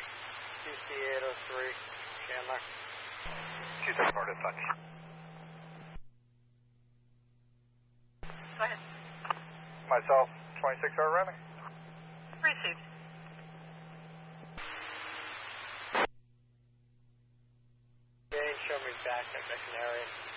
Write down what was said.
QC803, Chandler. 27 North dispatch. Go ahead. Myself, 26 hour running. Received. Jane, show me back at Mission Area.